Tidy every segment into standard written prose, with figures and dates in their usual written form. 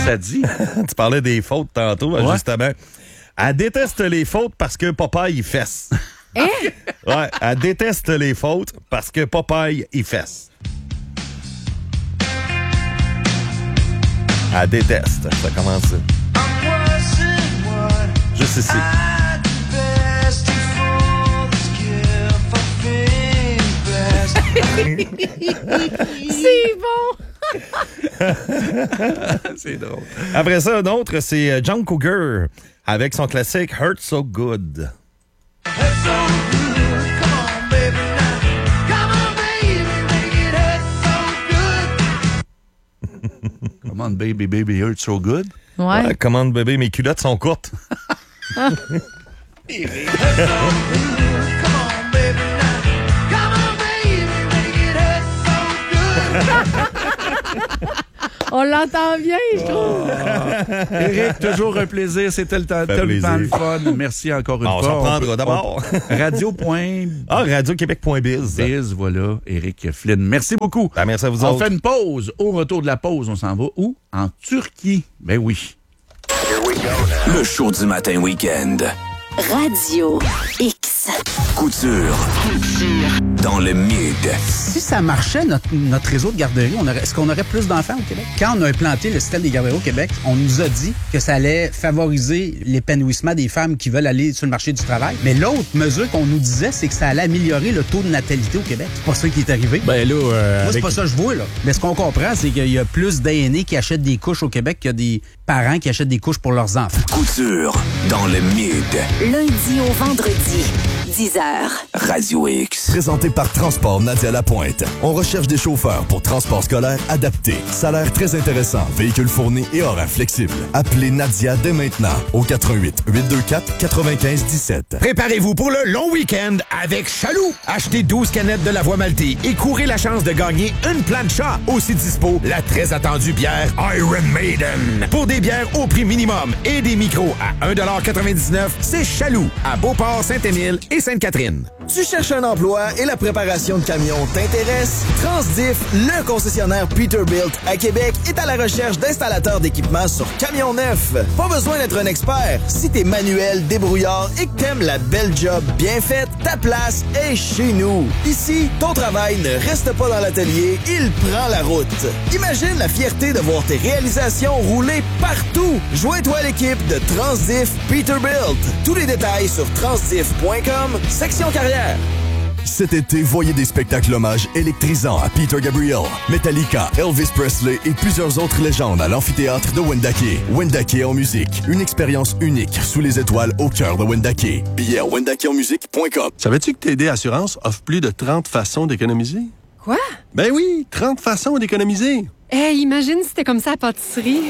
ça dit? Tu parlais des fautes tantôt, justement. Elle déteste les fautes parce que Popeye, il fesse. Hein? Ouais, elle déteste les fautes parce que Popeye, il fesse. Elle déteste. Ça commence. Juste ici. C'est bon! C'est drôle. Après ça, un autre, c'est John Cougar avec son classique Hurt So Good. Come on, baby, baby, hurt so good. Ouais. Commande bébé, mes culottes sont courtes. On l'entend bien, je trouve. Éric, toujours un plaisir. C'était tellement le fun. Merci encore une fois. On s'en prendra d'abord. Radio.biz. Biz, voilà. Éric Flynn. Merci beaucoup. Ben, merci à vous on autres. fait une pause. Au retour de la pause, on s'en va où? En Turquie. Ben oui. Le show du matin week-end. Radio X. Couture. Dans le mid. Si ça marchait, notre réseau de garderies, est-ce qu'on aurait plus d'enfants au Québec? Quand on a implanté le système des garderies au Québec, on nous a dit que ça allait favoriser l'épanouissement des femmes qui veulent aller sur le marché du travail. Mais l'autre mesure qu'on nous disait, c'est que ça allait améliorer le taux de natalité au Québec. C'est pas ça qui est arrivé. Ben là, moi, c'est pas ça que je vois, là. Mais ce qu'on comprend, c'est qu'il y a plus d'aînés qui achètent des couches au Québec qu'il y a des parents qui achètent des couches pour leurs enfants. Couture. Dans le mid. Lundi au vendredi, 10h. Radio X. Présenté par Transport Nadia Lapointe. On recherche des chauffeurs pour transport scolaire adapté. Salaire très intéressant, véhicule fourni et horaire flexible. Appelez Nadia dès maintenant au 88 824 95 17. Préparez-vous pour le long week-end avec Chaloux. Achetez 12 canettes de la Voie Maltais et courez la chance de gagner une plancha. Aussi dispo, la très attendue bière Iron Maiden. Pour des bières au prix minimum et des micros à 1,99 $, c'est Chaloux à Beauport, Saint-Émile et Sainte-Catherine. Tu cherches un emploi et la préparation de camions t'intéresse? Transdiff, le concessionnaire Peterbilt à Québec, est à la recherche d'installateurs d'équipements sur camions neufs. Pas besoin d'être un expert. Si t'es manuel, débrouillard et que t'aimes la belle job bien faite, ta place est chez nous. Ici, ton travail ne reste pas dans l'atelier, il prend la route. Imagine la fierté de voir tes réalisations rouler partout. Joins-toi à l'équipe de Transdiff Peterbilt. Tous les détails sur transdiff.com, section carrière. Cet été, voyez des spectacles hommages électrisants à Peter Gabriel, Metallica, Elvis Presley et plusieurs autres légendes à l'amphithéâtre de Wendake. Wendake en musique, une expérience unique sous les étoiles au cœur de Wendake. Billets à wendakeonmusique.com. Savais-tu que TD Assurance offre plus de 30 façons d'économiser? Quoi? Ben oui, 30 façons d'économiser. Hey, imagine si c'était comme ça à la pâtisserie.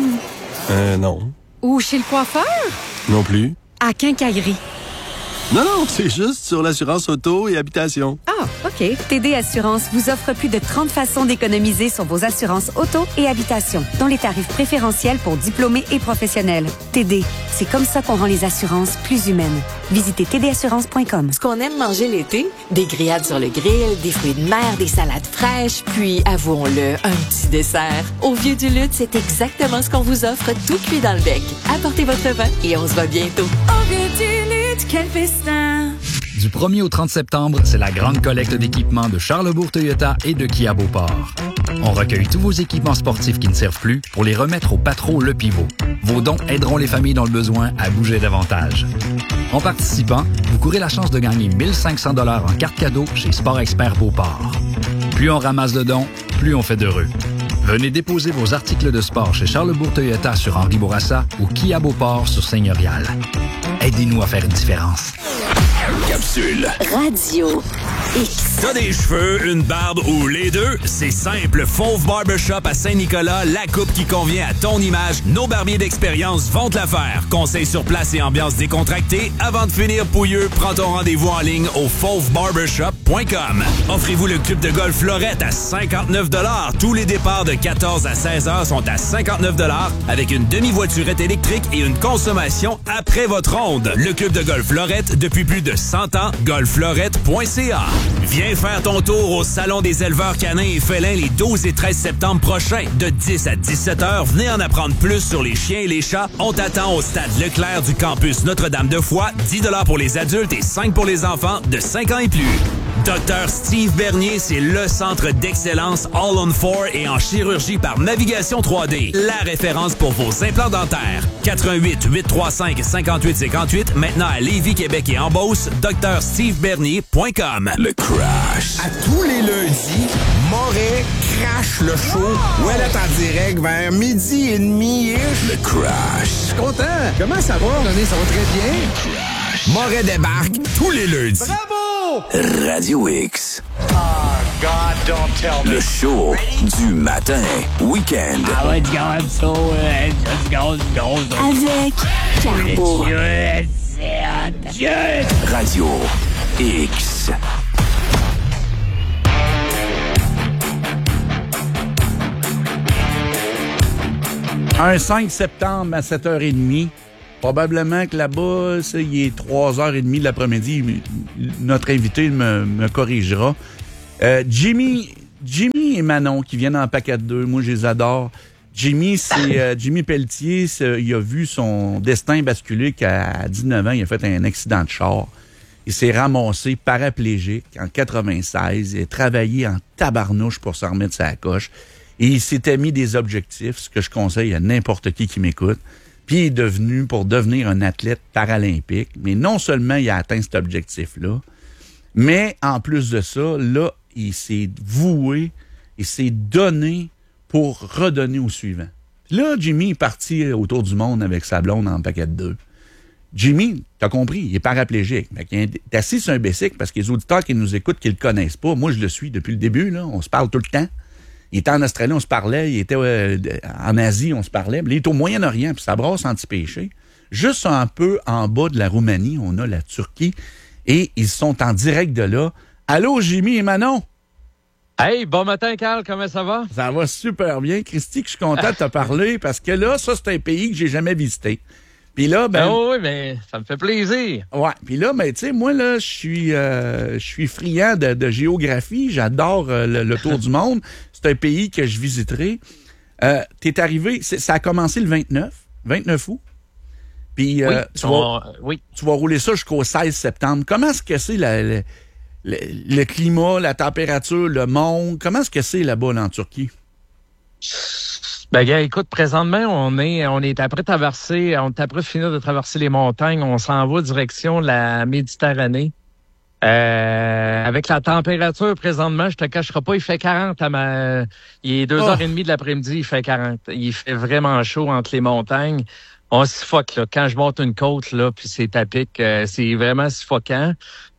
Non. Ou chez le coiffeur? Non plus. À Quincaillerie. Non, c'est juste sur l'assurance auto et habitation. Ah, OK. TD Assurance vous offre plus de 30 façons d'économiser sur vos assurances auto et habitation, dont les tarifs préférentiels pour diplômés et professionnels. TD, c'est comme ça qu'on rend les assurances plus humaines. Visitez tdassurance.com. Ce qu'on aime manger l'été, des grillades sur le grill, des fruits de mer, des salades fraîches, puis, avouons-le, un petit dessert. Au Vieux du Lutte, c'est exactement ce qu'on vous offre, tout cuit dans le bec. Apportez votre vin et on se voit bientôt. Au Vieux du Lutte, quel festin! Du 1er au 30 septembre, c'est la grande collecte d'équipements de Charlebourg Toyota et de Kia Beauport. On recueille tous vos équipements sportifs qui ne servent plus pour les remettre au Patro Le Pivot. Vos dons aideront les familles dans le besoin à bouger davantage. En participant, vous courez la chance de gagner 1 500 $ en carte cadeau chez Sport Expert Beauport. Plus on ramasse de dons, plus on fait d'heureux. Venez déposer vos articles de sport chez Charlebourg Toyota sur Henri Bourassa ou Kia Beauport sur Seigneurial. Aidez-nous à faire une différence. Capsule. Radio X. T'as des cheveux, une barbe ou les deux? C'est simple. Fauve Barbershop à Saint-Nicolas, la coupe qui convient à ton image. Nos barbiers d'expérience vont te la faire. Conseils sur place et ambiance décontractée. Avant de finir pouilleux, prends ton rendez-vous en ligne au fauvebarbershop.com. Offrez-vous le club de golf Lorette à 59 $. Tous les départs de de 14 à 16 heures sont à 59 $ avec une demi-voiturette électrique et une consommation après votre ronde. Le club de golf Lorette depuis plus de 100 ans, golflorette.ca. Viens faire ton tour au Salon des éleveurs canins et félins les 12 et 13 septembre prochains. De 10 à 17 heures, venez en apprendre plus sur les chiens et les chats. On t'attend au stade Leclerc du campus Notre-Dame-de-Foix. 10 $ pour les adultes et 5 pour les enfants de 5 ans et plus. Dr Steve Bernier, c'est le centre d'excellence All-on-4 et en chirurgie par navigation 3D. La référence pour vos implants dentaires. 88 835 58 58. Maintenant à Lévis, Québec et en Beauce. drstevebernier.com. Le Crash. À tous les lundis, Moret crache le show. Où elle est en direct vers 12h30. Le Crash. Je suis content. Comment ça va? Ça va très bien. Moret débarque tous les lundis. Bravo! Radio X. Oh, God, don't tell me. Le show du matin. Week-end. Let's go. Avec Carbo. Radio X. Un 5 septembre à 7h30. Probablement que là-bas, il est 3h30 de l'après-midi. Notre invité me corrigera. Jimmy et Manon qui viennent en paquet de deux. Moi, je les adore. Jimmy, c'est Jimmy Pelletier. Il a vu son destin basculer qu'à 19 ans, il a fait un accident de char. Il s'est ramassé paraplégique en 96. Il a travaillé en tabarnouche pour s'en remettre sa coche. Et il s'était mis des objectifs, ce que je conseille à n'importe qui m'écoute. Puis il est devenu, pour devenir un athlète paralympique, mais non seulement il a atteint cet objectif-là, mais en plus de ça, là, il s'est voué, il s'est donné pour redonner au suivant. Puis là, Jimmy est parti autour du monde avec sa blonde en paquet de deux. Jimmy, t'as compris, il est paraplégique. Il est assis sur un bicycle parce que les auditeurs qui nous écoutent, qui le connaissent pas, moi je le suis depuis le début, là, on se parle tout le temps. Il était en Australie, on se parlait. Il était en Asie, on se parlait. Il est au Moyen-Orient, puis ça brasse anti-péché. Juste un peu en bas de la Roumanie, on a la Turquie. Et ils sont en direct de là. Allô, Jimmy et Manon? Hey, bon matin, Carl. Comment ça va? Ça va super bien. Christy, que je suis content de te parler parce que là, ça, c'est un pays que j'ai jamais visité. Puis là, oui, mais ça me fait plaisir. Ouais. Puis là, tu sais, moi, là, je suis friand de géographie. J'adore le tour du monde. C'est un pays que je visiterai. T'es arrivé, ça a commencé le 29 août. Puis tu vas rouler ça jusqu'au 16 septembre. Comment est-ce que c'est le climat, la température, le monde? Comment est-ce que c'est là-bas, là, en Turquie? Ben, gars, écoute, présentement, on est après finir de traverser les montagnes. On s'en va direction la Méditerranée. Avec la température présentement, je te cacherai pas, il fait 40 il est 2h30 de l'après-midi, il fait 40. Il fait vraiment chaud entre les montagnes. On suffoque, là. Quand je monte une côte, là, puis c'est à pic, c'est vraiment suffocant.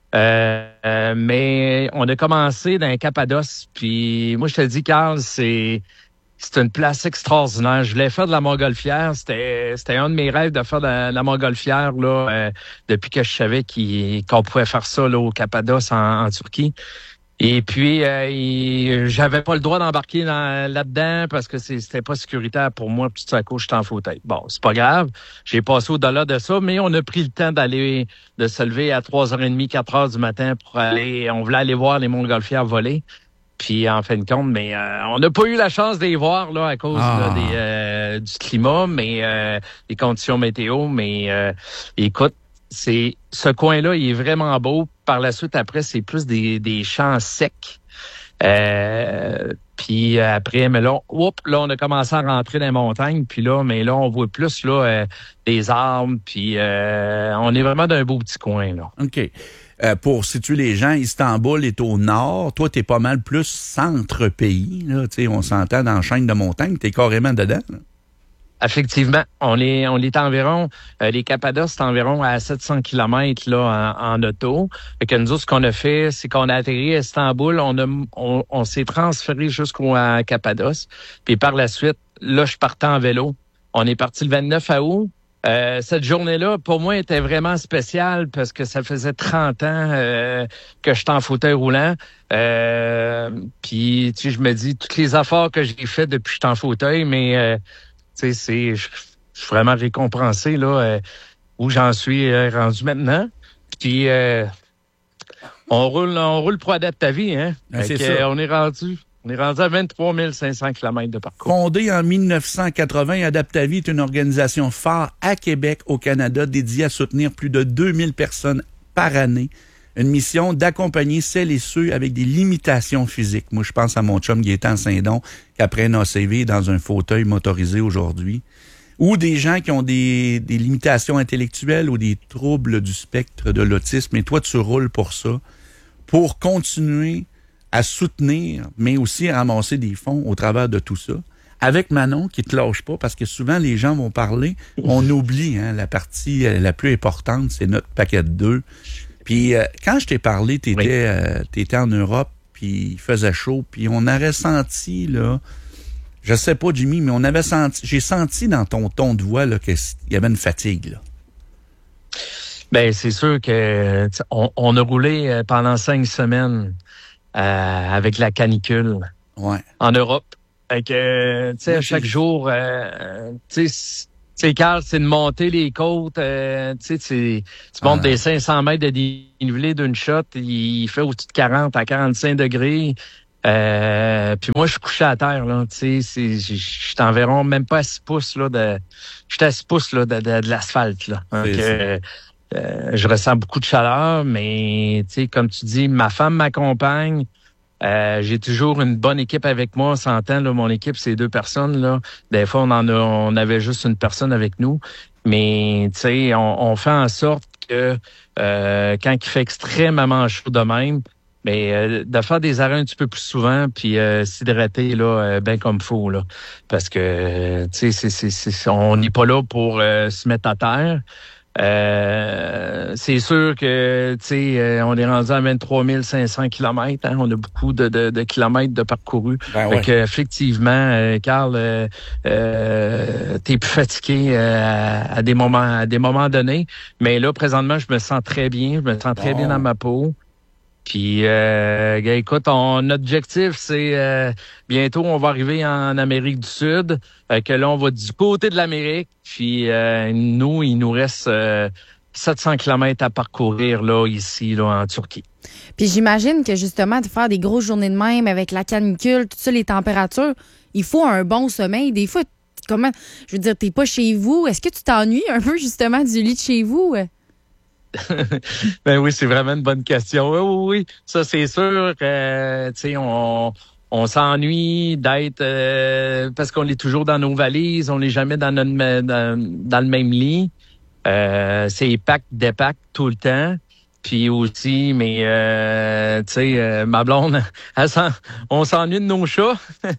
Mais on a commencé dans Cappadoce, puis moi, je te dis, Carl, c'est une place extraordinaire. Je voulais faire de la montgolfière. C'était un de mes rêves de faire de la montgolfière là, depuis que je savais qu'on pouvait faire ça là, au Cappadoce en Turquie. Et puis, j'avais pas le droit d'embarquer là-dedans parce que c'était pas sécuritaire pour moi. Puis tout à coup, j'étais en fauteuil. Bon, c'est pas grave. J'ai passé au-delà de ça, mais on a pris le temps de se lever à 3h30, 4h du matin on voulait aller voir les montgolfières voler. Puis en fin de compte, mais on n'a pas eu la chance de les voir là à cause là, du climat, mais des conditions météo. Mais écoute, ce coin-là, il est vraiment beau. Par la suite, après, c'est plus des champs secs. Puis après, mais là, on a commencé à rentrer dans les montagnes. Puis là, on voit plus là des arbres. Puis on est vraiment dans un beau petit coin là. OK. Pour situer les gens, Istanbul est au nord. Toi, t'es pas mal plus centre-pays. Là. On s'entend dans la chaîne de montagne. T'es carrément dedans. Là. Effectivement. On est environ, les Cappadoces, c'est environ à 700 km là, en auto. Fait que nous autres, ce qu'on a fait, c'est qu'on a atterri à Istanbul. On s'est transféré jusqu'au Cappadoce. Puis par la suite, là, je partais en vélo. On est parti le 29 août. cette journée-là, pour moi, était vraiment spéciale parce que ça faisait 30 ans que j'étais en fauteuil roulant. Puis, tu sais, je me dis, toutes les efforts que j'ai fait depuis que j'étais en fauteuil, mais, tu sais, je suis vraiment récompensé, là, où j'en suis rendu maintenant. Puis, on roule pour Adaptavie, hein. C'est ça. On est rendu à 23 500 km de parcours. Fondé en 1980, Adaptavie est une organisation phare à Québec, au Canada, dédiée à soutenir plus de 2000 personnes par année. Une mission d'accompagner celles et ceux avec des limitations physiques. Moi, je pense à mon chum Gaétan Saint-Don, qui après un ACV est dans un fauteuil motorisé aujourd'hui. Ou des gens qui ont des limitations intellectuelles ou des troubles du spectre de l'autisme. Et toi, tu roules pour ça, pour continuer à soutenir, mais aussi à ramasser des fonds au travers de tout ça. Avec Manon, qui te lâche pas, parce que souvent, les gens vont parler, on oublie la partie la plus importante, c'est notre paquet de 2. Puis, quand je t'ai parlé, t'étais en Europe, puis il faisait chaud, puis on aurait senti, là, je sais pas, Jimmy, mais j'ai senti dans ton ton de voix, là, qu'il y avait une fatigue, là. Ben, c'est sûr que, on a roulé pendant 5 semaines. Avec la canicule en Europe. Fait que, tu sais, chaque jour, tu sais, Carl, c'est de monter les côtes, tu montes des 500 mètres de dénivelé d'une shot, il fait au-dessus de 40 à 45 degrés. Puis moi, je suis couché à terre, là, tu sais, je suis environ même pas à 6 pouces, là, j'étais à 6 pouces, là, de l'asphalte, là. Donc, je ressens beaucoup de chaleur, mais tu sais, comme tu dis, ma femme m'accompagne. J'ai toujours une bonne équipe avec moi. On s'entend, là, mon équipe, c'est 2 personnes, là. Des fois, on avait juste une personne avec nous. Mais tu sais, on fait en sorte que quand il fait extrêmement chaud de même, mais de faire des arrêts un petit peu plus souvent, puis s'hydrater là, bien comme faut, là. Parce que tu sais, on n'est pas là pour se mettre à terre. C'est sûr que tu sais, on est rendu à 23 500 kilomètres, hein, on a beaucoup de kilomètres de parcourus. Fait que, effectivement, Carl, t'es plus fatigué à des moments donnés, mais là présentement je me sens très bien, bien dans ma peau. Puis, écoute, notre objectif, c'est bientôt, on va arriver en Amérique du Sud. Que là, on va du côté de l'Amérique. Puis, nous, il nous reste 700 kilomètres à parcourir là, ici, là, en Turquie. Puis, j'imagine que justement, de faire des grosses journées de même avec la canicule, tout ça, les températures, il faut un bon sommeil. Des fois, je veux dire, t'es pas chez vous. Est-ce que tu t'ennuies un peu justement du lit de chez vous? Ben oui, c'est vraiment une bonne question. Oui. Ça, c'est sûr que, tu sais, on s'ennuie d'être, parce qu'on est toujours dans nos valises, on n'est jamais dans le même lit. C'est pack, dépack tout le temps. Puis aussi, mais, tu sais, ma blonde, on s'ennuie de nos chats. Fait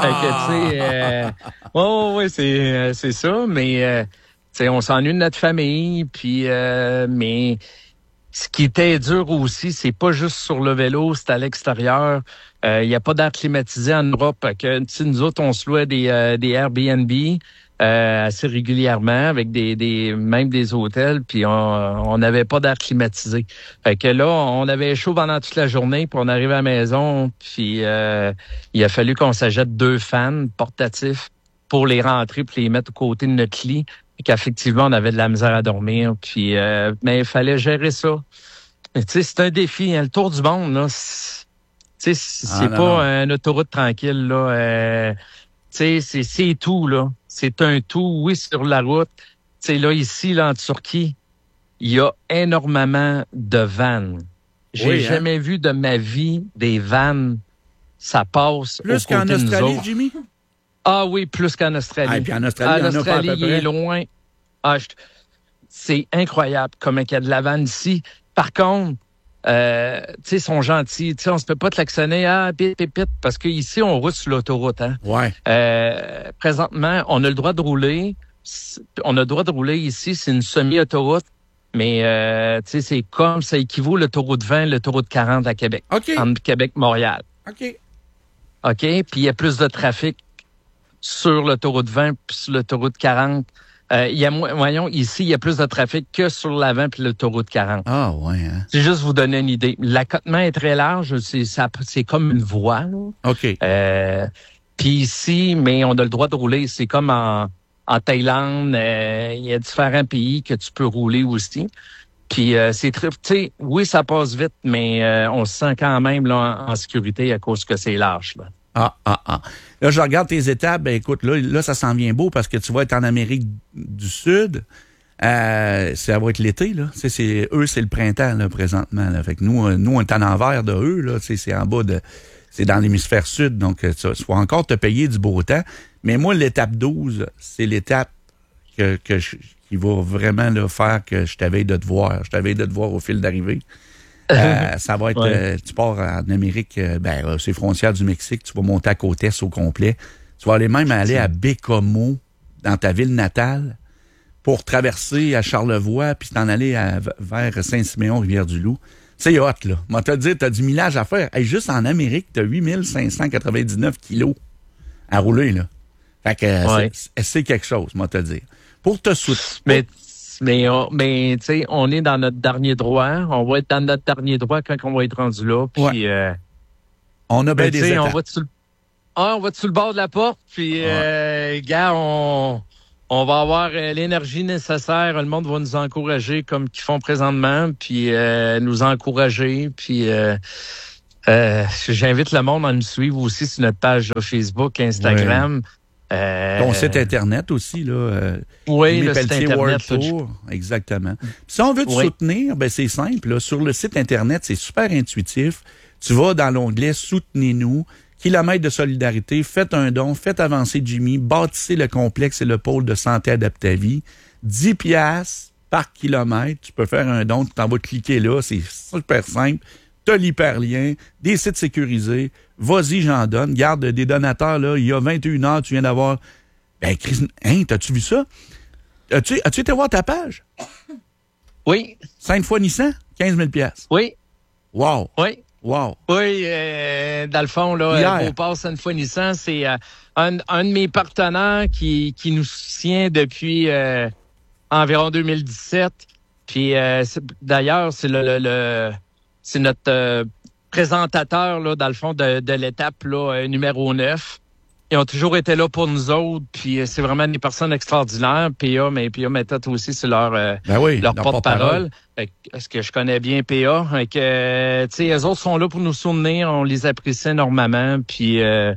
que, tu sais, c'est ça, mais, t'sais, on s'ennuie de notre famille, puis mais ce qui était dur aussi, c'est pas juste sur le vélo, c'est à l'extérieur. Il y a pas d'air climatisé en Europe. Que nous autres, on se louait des Airbnb assez régulièrement avec même des hôtels, puis on n'avait pas d'air climatisé. Fait que là, on avait chaud pendant toute la journée, puis on arrivait à la maison, puis il a fallu qu'on s'achète 2 fans portatifs pour les rentrer, puis les mettre aux côtés de notre lit. Qu'effectivement, on avait de la misère à dormir, puis mais il fallait gérer ça. Tu sais, c'est un défi, hein, le tour du monde, là. Tu sais, c'est pas une autoroute tranquille, là. Tu sais, c'est tout, là. C'est un tout, oui, sur la route. Tu sais, là, ici, là, en Turquie, il y a énormément de vannes. J'ai jamais vu de ma vie des vannes. Ça passe plus qu'en Australie, Jimmy? Ah oui, plus qu'en Australie. Ah, puis en Australie, il est loin. C'est incroyable comment il y a de la vanne ici. Par contre, tu sais, ils sont gentils. Tu sais, on se peut pas klaxonner, pit, parce qu'ici, on roule sur l'autoroute, hein. Ouais. Présentement, on a le droit de rouler. On a le droit de rouler ici, c'est une semi-autoroute. Mais, tu sais, c'est comme, ça équivaut l'autoroute 20, l'autoroute 40 à Québec. OK. Entre Québec-Montréal. OK. Puis il y a plus de trafic sur l'autoroute 20 puis sur l'autoroute 40 Voyons, ici, il y a plus de trafic que sur l'avant puis l'autoroute 40. Ah, ouais. Hein? C'est juste vous donner une idée. L'accotement est très large. C'est comme une voie. Là. OK. Puis ici, mais on a le droit de rouler. C'est comme en Thaïlande. Il y a différents pays que tu peux rouler aussi. Puis c'est très... Tu sais, oui, ça passe vite, mais on se sent quand même là, en sécurité à cause que c'est large. Là. Là, je regarde tes étapes. Ben, écoute, là, ça s'en vient beau parce que tu vas être en Amérique du Sud. Ça va être l'été, là. C'est le printemps, là, présentement. Là. Fait que nous, on est en envers de eux, là. C'est en bas de... C'est dans l'hémisphère sud, donc tu vas encore te payer du beau temps. Mais moi, l'étape 12, c'est l'étape qui va vraiment là, faire que je t'avais de te voir. Je t'avais de te voir au fil d'arrivée. Ça va être... tu pars en Amérique, c'est frontière du Mexique, tu vas monter à Côte-Est au complet. Tu vas même aller à Bécomo, dans ta ville natale, pour traverser à Charlevoix, puis t'en aller vers Saint-Siméon, Rivière-du-Loup. C'est hot, là. Moi, te dire, t'as du millage à faire. Hey, juste en Amérique, t'as 8599 kilos à rouler, là. Fait que c'est quelque chose, moi, te dire. Pour te soutenir. Mais tu sais, on est dans notre dernier droit. On va être dans notre dernier droit quand on va être rendu là. Puis, on a bien des étapes. On va sur le bord de la porte, puis, gars, on va avoir l'énergie nécessaire. Le monde va nous encourager comme qu'ils font présentement, puis nous encourager. Puis j'invite le monde à nous suivre aussi sur notre page Facebook, Instagram. Ton site Internet aussi, là. Oui, le site Internet. Exactement. Si on veut te soutenir, ben c'est simple. Là. Sur le site Internet, c'est super intuitif. Tu vas dans l'onglet « Soutenez-nous ». Kilomètres de solidarité, faites un don, faites avancer Jimmy, bâtissez le complexe et le pôle de santé Adaptavie. 10 piastres par kilomètre, tu peux faire un don, tu t'en vas cliquer là, c'est super simple. T'as l'hyperlien, des sites sécurisés, vas-y, j'en donne. Garde des donateurs, là, il y a 21 heures, tu viens d'avoir... Ben, Chris, t'as-tu vu ça? As-tu été voir ta page? Oui. 5 fois Nissan, 15 000 piastres. Oui. Wow. Oui. Wow. Oui, dans le fond, là, Beauport Sainte-Foy Nissan, c'est un de mes partenaires qui nous soutient depuis environ 2017. Puis d'ailleurs, c'est c'est notre présentateur, là, dans le fond, de l'étape là, numéro 9. Ils ont toujours été là pour nous autres, puis c'est vraiment des personnes extraordinaires. PA Méthode aussi, c'est leur porte-parole. Est-ce que je connais bien PA? Les autres sont là pour nous soutenir, on les apprécie énormément. Puis,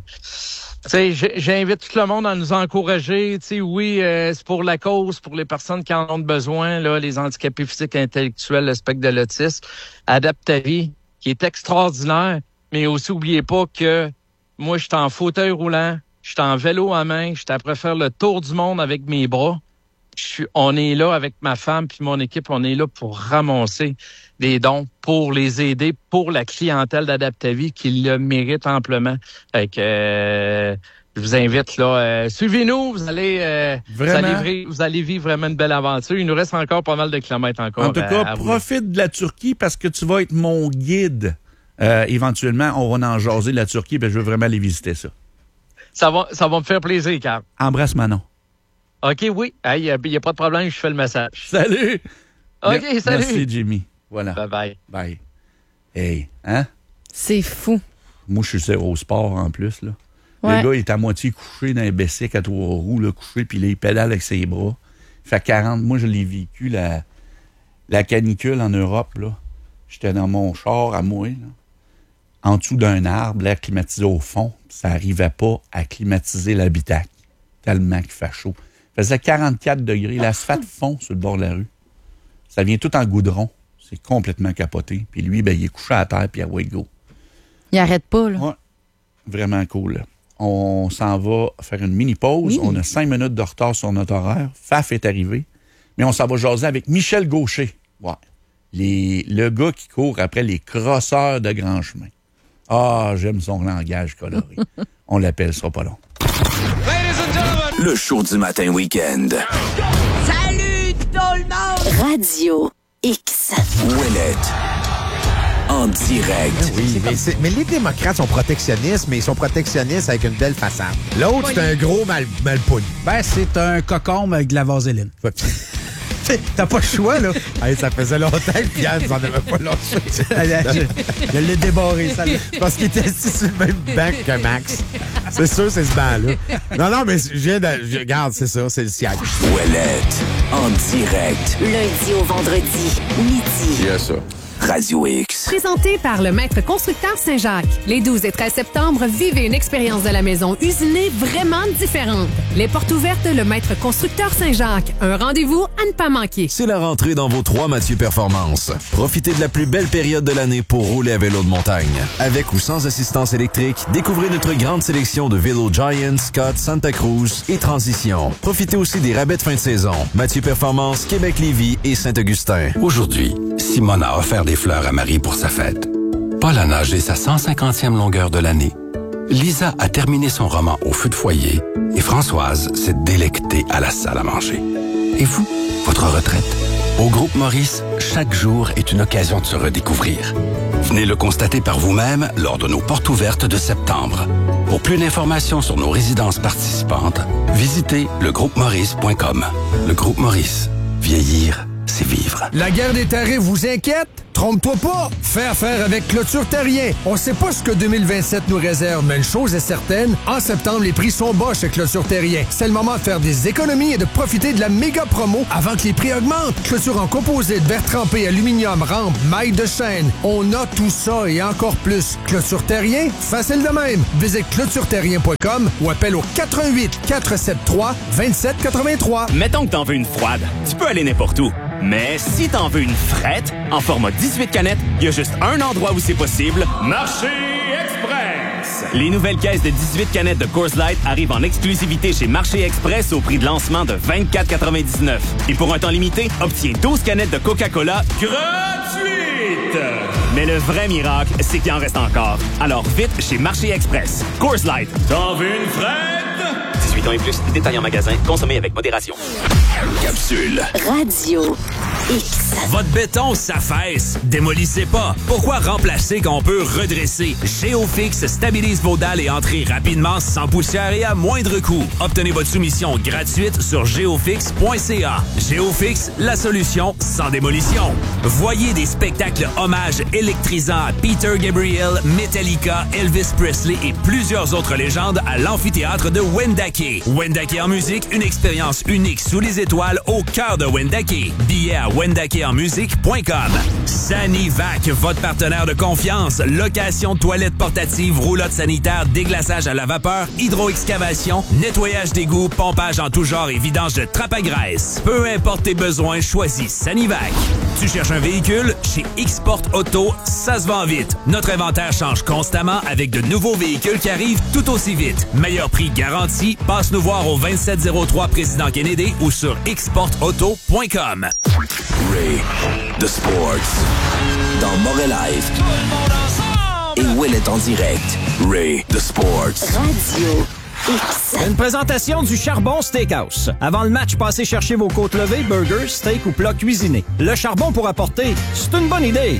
j'invite tout le monde à nous encourager. Oui, c'est pour la cause, pour les personnes qui en ont besoin, là, les handicapés physiques et intellectuels, le spectre de l'autisme. Adaptavie, qui est extraordinaire, mais aussi, oubliez pas que moi, je suis en fauteuil roulant, je suis en vélo à main, je suis après faire le tour du monde avec mes bras. On est là avec ma femme puis mon équipe, on est là pour ramasser des dons, pour les aider, pour la clientèle d'Adaptavie qui le mérite amplement. Fait que je vous invite là, suivez-nous, vous allez vivre vraiment une belle aventure. Il nous reste encore pas mal de kilomètres encore. En tout cas, profite de la Turquie parce que tu vas être mon guide. Éventuellement, on va en jaser de la Turquie, ben je veux vraiment aller visiter ça. Ça va me faire plaisir, Carl. Embrasse Manon. OK, oui. Il n'y a pas de problème, je fais le message. Salut! OK, salut! Merci, Jimmy. Voilà. Bye-bye. Bye. Hey, hein? C'est fou. Moi, je suis zéro sport en plus, là. Ouais. Le gars, il est à moitié couché dans un Bessic à 3 roues, là, couché, puis là, il pédale avec ses bras. Il fait 40. Moi, je l'ai vécu, la canicule en Europe, là. J'étais dans mon char à moi, là. En dessous d'un arbre, l'air climatisé au fond, ça n'arrivait pas à climatiser l'habitacle, tellement qu'il fait chaud. Il faisait 44 degrés, l'asphalte fond sur le bord de la rue. Ça vient tout en goudron, c'est complètement capoté. Puis lui, ben, il est couché à terre, puis à go. Il arrête pas, là. Ouais, vraiment cool. Là. On s'en va faire une mini-pause. Oui. On a 5 minutes de retard sur notre horaire. Faf est arrivé. Mais on s'en va jaser avec Michel Gaucher. Ouais. Le gars qui court après les crosseurs de grand chemin. Ah, j'aime son langage coloré. On l'appelle, ce sera pas long. Le show du matin week-end. Salut tout le monde! Radio X. Ouellette. en direct. Oui, mais les démocrates sont protectionnistes, mais ils sont protectionnistes avec une belle façade. L'autre, c'est un gros malpoune. Ben, c'est un cocombe avec de la vaseline. T'as pas le choix, là. Hey, ça faisait longtemps que Pierre nous en avait pas lâché. Je l'ai débarré, ça. Parce qu'il était assis sur le même banc que Max. C'est sûr, c'est ce banc-là. Non, mais regarde, c'est ça, c'est le siège. Ouellette, en direct. Lundi au vendredi, midi. Yes, ça. Radio X. Présenté par le Maître Constructeur Saint-Jacques. Les 12 et 13 septembre, vivez une expérience de la maison usinée vraiment différente. Les portes ouvertes, le Maître Constructeur Saint-Jacques. Un rendez-vous à ne pas manquer. C'est la rentrée dans vos 3 Mathieu Performance. Profitez de la plus belle période de l'année pour rouler à vélo de montagne. Avec ou sans assistance électrique, découvrez notre grande sélection de vélos Giant, Scott, Santa Cruz et Transition. Profitez aussi des rabais de fin de saison. Mathieu Performance, Québec-Lévis et Saint-Augustin. Aujourd'hui, Simone a offert des fleurs à Marie pour sa fête. Paul a nagé sa 150e longueur de l'année. Lisa a terminé son roman au feu de foyer et Françoise s'est délectée à la salle à manger. Et vous, votre retraite? Au Groupe Maurice, chaque jour est une occasion de se redécouvrir. Venez le constater par vous-même lors de nos portes ouvertes de septembre. Pour plus d'informations sur nos résidences participantes, visitez legroupemaurice.com. Le Groupe Maurice. Vieillir, c'est vivre. La guerre des tarifs vous inquiète? Trompe-toi pas! Fais affaire avec Clôture Terrien. On sait pas ce que 2027 nous réserve, mais une chose est certaine, en septembre, les prix sont bas chez Clôture Terrien. C'est le moment de faire des économies et de profiter de la méga promo avant que les prix augmentent. Clôture en composite, verre trempé, aluminium, rampe, maille de chaîne. On a tout ça et encore plus. Clôture Terrien, facile de même. Visite clôtureterrien.com ou appelle au 88 473 2783. Mettons que t'en veux une froide. Tu peux aller n'importe où. Mais si t'en veux une frette, en format 18 canettes, il y a juste un endroit où c'est possible. Marché Express! Les nouvelles caisses de 18 canettes de Coors Light arrivent en exclusivité chez Marché Express au prix de lancement de 24,99. Et pour un temps limité, obtiens 12 canettes de Coca-Cola gratuites! Mais le vrai miracle, c'est qu'il en reste encore. Alors vite chez Marché Express. Coors Light. T'en veux une frette? 18 ans et plus, détail en magasin, consommez avec modération. Capsule. Radio X. Votre béton s'affaisse. Démolissez pas. Pourquoi remplacer quand on peut redresser? GeoFix stabilise vos dalles et entrez rapidement, sans poussière et à moindre coût. Obtenez votre soumission gratuite sur geofix.ca. GeoFix, la solution sans démolition. Voyez des spectacles hommages électrisants à Peter Gabriel, Metallica, Elvis Presley et plusieurs autres légendes à l'amphithéâtre de Wendake. Wendake en musique, une expérience unique sous les étoiles au cœur de Wendake. Billets à wendakeenmusique.com. Sanivac, votre partenaire de confiance. Location de toilettes portatives, roulotte sanitaire, déglaçage à la vapeur, hydro-excavation, nettoyage d'égouts, pompage en tout genre et vidange de trappe à graisse. Peu importe tes besoins, choisis Sanivac. Tu cherches un véhicule? Chez Xport Auto, ça se vend vite. Notre inventaire change constamment avec de nouveaux véhicules qui arrivent tout aussi vite. Meilleur prix garanti. Passe nous voir au 2703 Président Kennedy ou sur xportauto.com. Ray, The Sports. Dans Morel Live. Et Ouellette en direct. Ray, The Sports. Radio X. Une présentation du Charbon Steakhouse. Avant le match, passez chercher vos côtes levées, burgers, steak ou plats cuisinés. Le charbon pour apporter, c'est une bonne idée.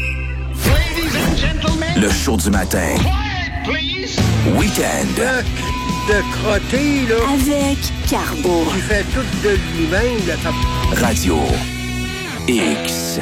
Le show du matin. Week-end. De crotter, là. Avec Carbo. Il fait tout de lui-même, là. Radio X.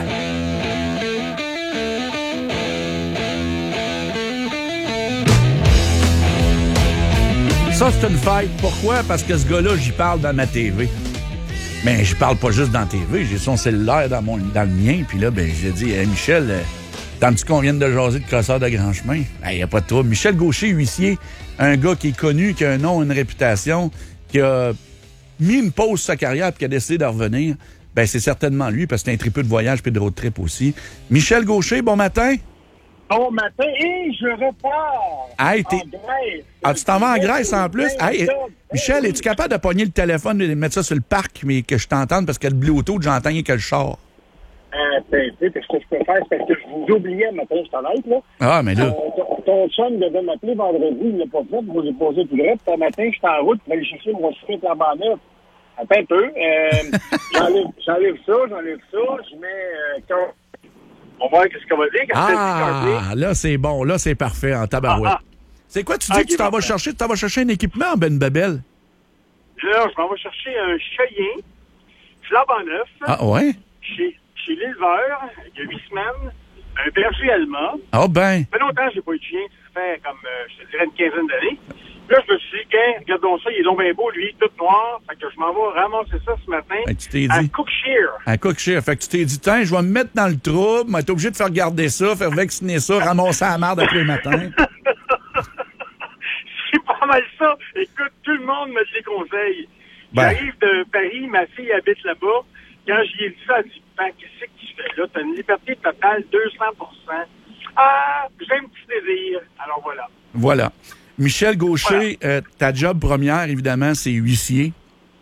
Ça, c'est une fête. Pourquoi? Parce que ce gars-là, j'y parle dans ma TV. Mais je parle pas juste dans la TV. J'ai son cellulaire dans le mien. Puis là, j'ai dit, hey, Michel, tandis qu'on vient de jaser de crosseur de grand chemin, il n'y a pas de trouble. Michel Gaucher, huissier, un gars qui est connu, qui a un nom, une réputation, qui a mis une pause sur sa carrière et qui a décidé de revenir, c'est certainement lui, parce que c'est un tripeux de voyage puis de road trip aussi. Michel Gaucher, bon matin. Bon matin, et je repars hey, en Grèce. Ah, tu t'en vas en Grèce en plus? Hey, Michel, es-tu capable de pogner le téléphone et de mettre ça sur le parc, mais que je t'entende parce que le Bluetooth, j'entends que le char? Ce que je peux faire, c'est parce que je vous oubliais matin, je t'en aide, là. Ah, mais là... ton chum devait m'appeler vendredi, il l'a pas fait, je vous ai posé tout le reste. Ce matin, je suis en route pour aller chercher mon sucre à la neuve. Attends un peu. J'enlève ça, je mets... On va voir ce qu'elle va dire. Ah, là, c'est bon. Là, c'est parfait en tabarouette. C'est quoi, tu dis que tu t'en vas chercher? Tu t'en vas chercher un équipement en Ben Babel? Là, je m'en vais chercher un chien, flambant neuf. Ah, ouais? Chez l'éleveur, il y a 8 semaines, un berger allemand. Ah, ben. Ça fait longtemps que j'ai pas eu de chien. Ça fait comme, je te dirais, une quinzaine d'années. Là, je me suis dit, regardons ça, il est donc bien beau, lui, tout noir. Fait que je m'en vais ramasser ça ce matin. Tu t'es dit. À Cookshire. À Cookshire. Fait que tu t'es dit, tiens, je vais me mettre dans le trouble, mais t'es obligé de faire garder ça, faire vacciner ça, ramasser la merde après le matin. C'est pas mal ça. Écoute, tout le monde me déconseille. J'arrive de Paris, ma fille habite là-bas. Quand j'y ai dit ça, elle dit, qu'est-ce que tu fais là? T'as une liberté totale 200%. Ah, j'ai un petit désir. Alors voilà. Voilà. Michel Gaucher, ta job première, évidemment, c'est huissier.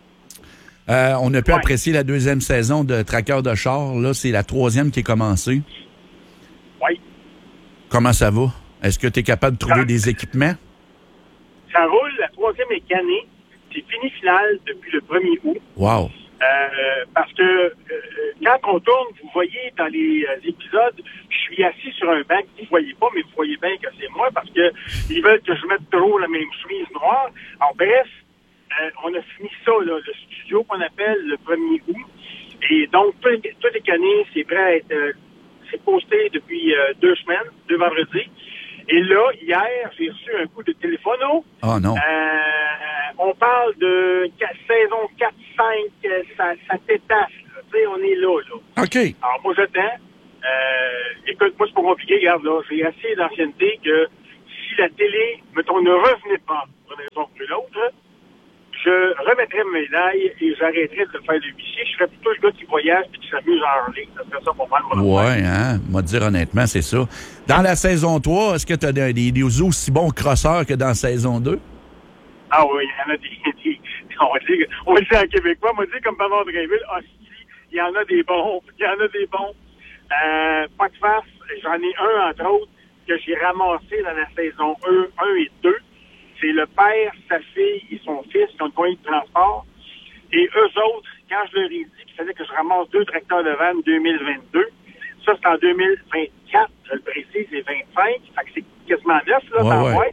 On a pu apprécier la 2e saison de Traqueur de char. Là, c'est la 3e qui est commencée. Oui. Comment ça va? Est-ce que tu es capable de trouver des équipements? Ça roule. La 3e est cannée. C'est fini finale depuis le 1er août. Wow. Parce que quand on tourne, vous voyez dans les épisodes, je suis assis sur un banc. Vous ne voyez pas, mais vous voyez bien que c'est moi parce que ils veulent que je mette trop la même chemise noire. Alors bref, on a fini ça, là, le studio qu'on appelle le 1er août. Et donc, tout est canné, c'est prêt à être... c'est posté depuis 2 semaines, 2 vendredis. Et là, hier, j'ai reçu un coup de téléphone. Oh non. On parle de saison 4-5, ça t'étasse. Tu sais, on est là. OK. Alors, moi, j'attends. Écoute, moi, c'est pas compliqué. Regarde, là, j'ai assez d'ancienneté que si la télé, mettons, ne revenait pas, pour une raison que l'autre, je remettrais ma médaille et j'arrêterais de faire le huissier. Je serais plutôt le gars qui voyage et qui s'amuse en ligne. Ça serait ça pour moi. Ouais, hein? Moi, te dire honnêtement, c'est ça. Dans la saison 3, est-ce que tu as des aussi bons crosseurs que dans la saison 2? Ah oui, il y en a des on va le dire en québécois, on va dire comme Pavard Drainville, il y en a des bons. Il y en a des bons. Pas de farce, j'en ai un, entre autres, que j'ai ramassé dans la saison 1 et 2. C'est le père, sa fille et son fils qui ont une compagnie de transport. Et eux autres, quand je leur ai dit qu'il fallait que je ramasse 2 tracteurs de vanne 2022, ça c'est en 2024, je le précise, c'est 25, fait que c'est quasiment 9 là, dans le mois.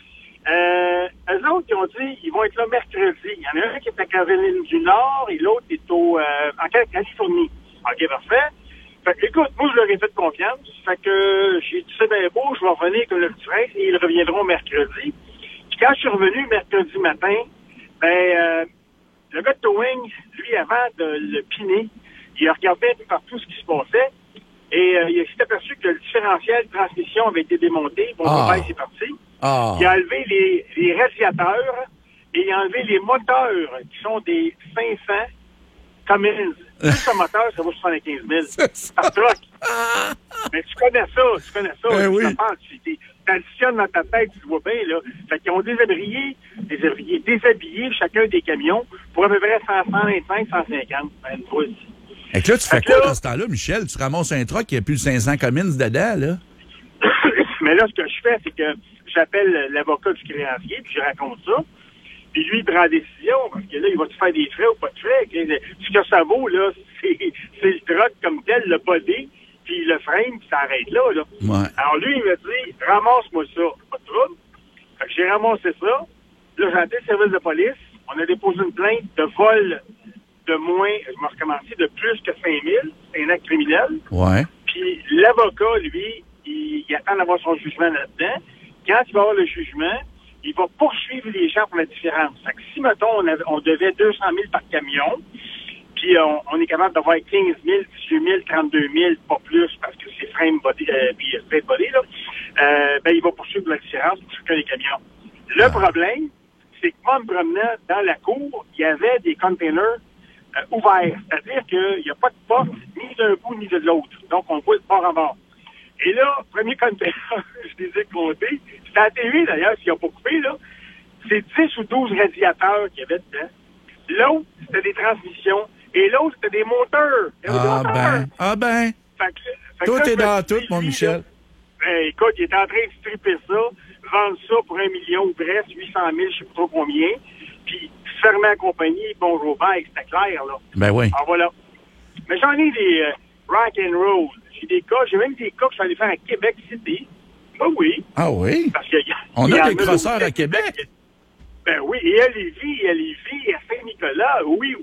Eux autres, ils ont dit, ils vont être là mercredi. Il y en a un qui est à Caroline du Nord et l'autre est en Californie. OK, parfait. Fait que, écoute, moi, je leur ai fait confiance. Fait que j'ai dit, c'est bien beau, je vais revenir comme le petit prince et ils reviendront mercredi. Puis quand je suis revenu mercredi matin, le gars de towing, lui, avant de le piner, il a regardé un peu partout ce qui se passait et il s'est aperçu que le différentiel de transmission avait été démonté. Bon, c'est parti. Il a enlevé les radiateurs et il a enlevé les moteurs qui sont des 500 Cummins. Juste un moteur, ça vaut 75 000 par truck. Mais tu connais ça. Ben oui. Tu t'additionnes dans ta tête, tu vois bien, là. Fait qu'ils ont déshabillé chacun des camions pour à peu près 125, 150. Et que là, tu fais quoi dans ce temps-là, Michel? Tu ramasses un truck qui a plus de 500 Cummins dedans, là? Mais là, ce que je fais, c'est que j'appelle l'avocat du créancier, puis je raconte ça. Puis lui, il prend la décision, parce que là, il va-tu faire des frais ou pas de frais? Ce que ça vaut, là, c'est le truck comme tel, le body, puis le frame, puis ça arrête là. Ouais. Alors lui, il m'a dit, ramasse-moi ça. Pas de trouble. Fait que j'ai ramassé ça. Là, j'ai appelé le service de police. On a déposé une plainte de vol de moins, je vais recommencer, de plus que 5 000. C'est un acte criminel. Ouais. Puis l'avocat, lui, il attend d'avoir son jugement là-dedans. Quand il va avoir le jugement, il va poursuivre les gens pour la différence. Fait que si, mettons, on devait 200 000 par camion, puis on est capable d'avoir 15 000, 18 000, 32 000, pas plus, parce que c'est frame body, puis straight body, là, il va poursuivre la différence pour chacun des camions. Le problème, c'est que moi, en me promenant dans la cour, il y avait des containers ouverts. C'est-à-dire qu'il n'y a pas de porte ni d'un bout ni de l'autre. Donc, on voit de bord en bord. Et là, premier container, je les ai comptés. C'était à la TV, d'ailleurs, s'ils n'ont pas coupé, là. C'est 10 ou 12 radiateurs qu'il y avait dedans. L'autre, c'était des transmissions. Et l'autre, c'était des moteurs. Tout est dans tout, mon Michel. Écoute, il est en train de stripper ça, vendre ça pour 1 million ou presque, 800 000, je ne sais pas trop combien. Puis, fermer la compagnie, bonjour, bye, c'était clair, là. Ben oui. Alors voilà. Mais j'en ai rock and roll. J'ai même des cas que je suis allé faire à Québec City. Ben oui. Ah oui? Parce que on a des crosseurs à Québec. Ben oui, et à Lévis, et à Saint-Nicolas, oui.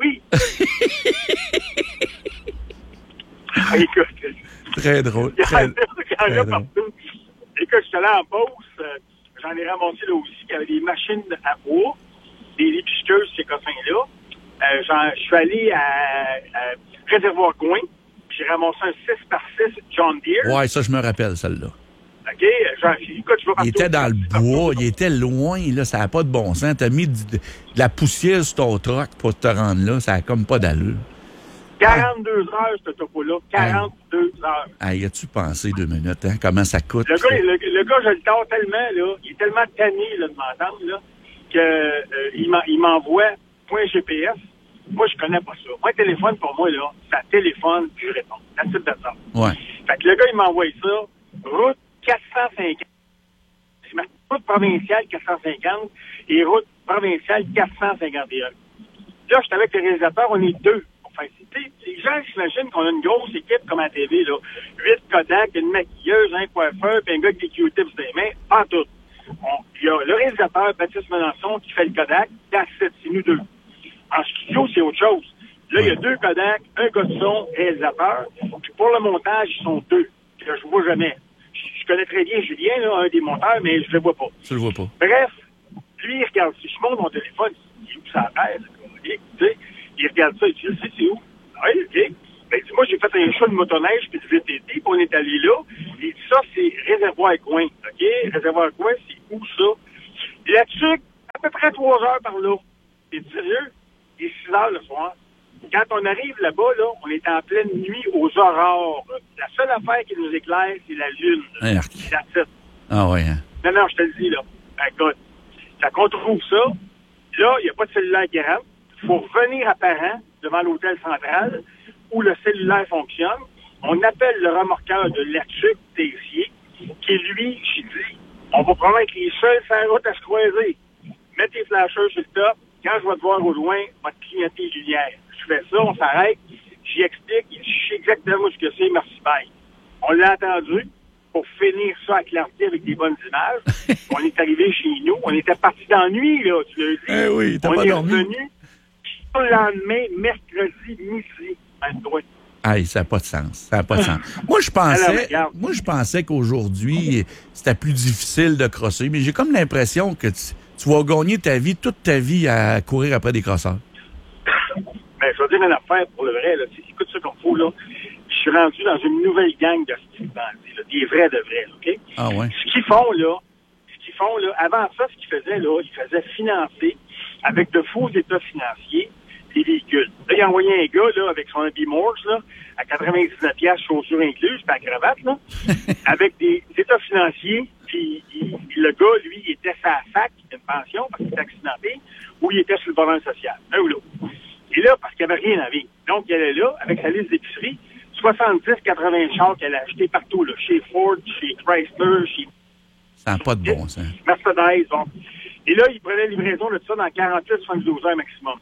Écoute, très drôle. Il y en a partout. Écoute, je suis allé en Beauce, j'en ai ramassé là aussi, il y avait des machines à bois, des piqueuses, ces cossins-là. Je suis allé à Réservoir Gouin, j'ai ramassé un 6x6 John Deere. Ouais, ça, je me rappelle, celle-là. OK? Écoute, je vais partout. Il était dans le bois, il était loin, là, ça n'a pas de bon sens. T'as mis de la poussière sur ton truck pour te rendre là, ça n'a comme pas d'allure. 42 heures, ce topo-là. 42 heures. Y as-tu pensé 2 minutes, hein? Comment ça coûte? Le gars, je le tords tellement, là, il est tellement tanné là, de m'entendre, là, qu'il m'envoie point GPS. Moi, je connais pas ça. Moi, téléphone, pour moi, là, ça téléphone, puis je réponds. C'est tout de ça. Ouais. Fait que le gars, il m'envoie ça, route 450. C'est ma route provinciale 450 et route provinciale 451. Là, je suis avec le réalisateur, on est 2. Enfin, les gens s'imaginent qu'on a une grosse équipe comme à la TV, là. 8 Kodak, une maquilleuse, un coiffeur, puis un gars avec des Q-tips des mains, pas tout. Il y a le réalisateur, Baptiste Melançon, qui fait le Kodak, c'est nous 2. En studio, c'est autre chose. Là, il y a 2 Kodak, un gars de son, réalisateur, puis pour le montage, ils sont 2. Puis là, je vois jamais. Je connais très bien Julien, là, un des monteurs, mais je le vois pas. Tu le vois pas. Bref, lui, il regarde. Si je monte mon téléphone, il est où ça pèse? Il regarde ça, il dit, c'est où? Oui, OK. Ben, moi, j'ai fait un show de motoneige puis de VTT, puis on est allé là. Il dit, ça, c'est Réservoir Gouin. OK? Réservoir Gouin, c'est où ça? Là-dessus, à peu près 3 heures par là. T'es sérieux? Il est 6 heures le soir. Quand on arrive là-bas, là, on est en pleine nuit aux aurores. La seule affaire qui nous éclaire, c'est la lune. C'est la titre. Ah ouais, hein? Non, je te le dis, là. Ben, écoute, quand on trouve ça, là, il n'y a pas de cellulaire qui rentre. Il faut revenir à Parent, devant l'hôtel central, où le cellulaire fonctionne. On appelle le remorqueur de Latchuc, Tessier, qui, lui, j'ai dit, on va probablement être les seuls sur la route à se croiser. Mets tes flashers sur le top. Quand je vais te voir au loin, va te clignoter les lumières. Je fais ça, on s'arrête, j'y explique, je sais exactement ce que c'est, merci, bye. On l'a entendu pour finir ça à clarté avec des bonnes images. On est arrivé chez nous, on était parti dans la nuit, là, tu l'as dit. Eh oui, t'as pas dormi. On est revenu le lendemain, mercredi, midi, à droite. Aïe, ça n'a pas de sens. Ça n'a pas de sens. Moi, je pensais qu'aujourd'hui, c'était plus difficile de crosser, mais j'ai comme l'impression que tu vas gagner toute ta vie à courir après des crosseurs. Ben, je vais dire une affaire pour le vrai, là. Écoute ça comme faut, là. Je suis rendu dans une nouvelle gang de style bandits, là. Des vrais de vrais, OK? Ah ouais. Ce qu'ils font, là, avant ça, ce qu'ils faisaient, là, ils faisaient financer avec de faux états financiers des véhicules. Là, il a envoyé un gars, là, avec son habit Morse, là, à 99$, chaussures incluses, pas cravate, là, avec des états financiers, puis le gars, lui, il était sa fac, une pension, parce qu'il était accidenté, ou il était sur le bonheur social, un ou l'autre. Et là, parce qu'il n'y avait rien à vivre. Donc, il allait là, avec sa liste d'épicerie, 70-80 chars qu'elle a achetés partout, là, chez Ford, chez Chrysler, chez... Ça n'a pas de bon sens. Mercedes, bon. Et là, ils prenaient livraison de ça dans 48-72 heures maximum.